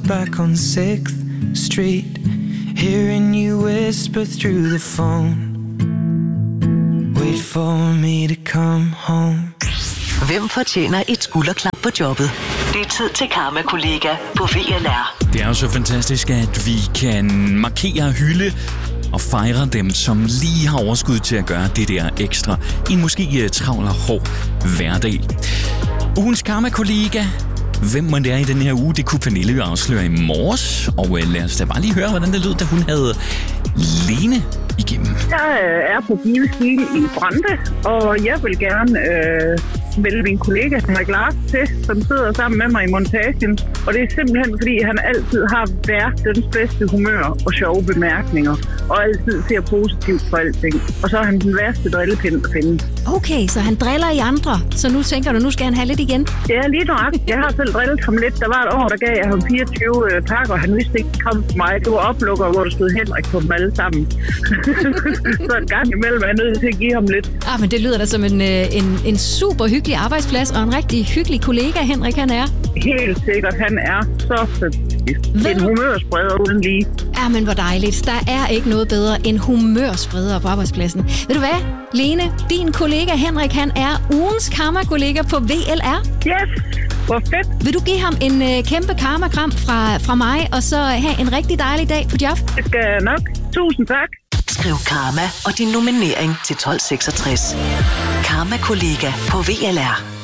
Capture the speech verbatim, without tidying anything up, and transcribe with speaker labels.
Speaker 1: back on sixth Street, hearing you whisper through the phone. Wait for me to come home.
Speaker 2: Hvem fortjener et skulderklap på jobbet? Det er tid til Karma-kollega på V L R.
Speaker 3: Det er jo så fantastisk, at vi kan markere, hylde og fejre dem, som lige har overskud til at gøre det der ekstra i en måske travl og hård hverdag. Ugens Karma-kollega. Hvem man det er i den her uge, det kunne Pernille jo afsløre i morges. Og lad os da bare lige høre, hvordan det lød, da hun havde Lene igennem.
Speaker 4: Jeg er på Gives Stil i Brande, og jeg vil gerne øh, vælge min kollega Henrik Lars til, som sidder sammen med mig i montagen. Og det er simpelthen, fordi han altid har verdens bedste humør og sjove bemærkninger, og altid ser positivt på alting. Og så er han den værste drillepind at finde.
Speaker 5: Okay, så han driller i andre, så nu tænker du, nu skal han have lidt igen?
Speaker 4: Det er lige nøjagtigt. Jeg har selv drillet ham lidt. Der var et år, der gav jeg ham fireogtyve øh, pakker, og han vidste ikke, det kom til mig. Det var oplukker, hvor der stod Henrik på dem alle sammen. Så en gang imellem er jeg nødt til at give ham lidt.
Speaker 5: Ah, men det lyder da som en, en, en super hyggelig arbejdsplads, og en rigtig hyggelig kollega, Henrik han er.
Speaker 4: Helt sikkert, han er så fantastisk. En humørspreder uden lige.
Speaker 5: Ja, men hvor dejligt. Der er ikke noget bedre end humørspreder på arbejdspladsen. Ved du hvad, Lene, din kollega Henrik, han er ugens karma-kollega på V L R.
Speaker 4: Yes, hvor fedt.
Speaker 5: Vil du give ham en øh, kæmpe karma-kram fra, fra mig, og så have en rigtig dejlig dag på job?
Speaker 4: Det skal jeg nok. Tusind tak.
Speaker 2: Skriv Karma og din nominering til tolv seksogtres. Karma-kollega på V L R.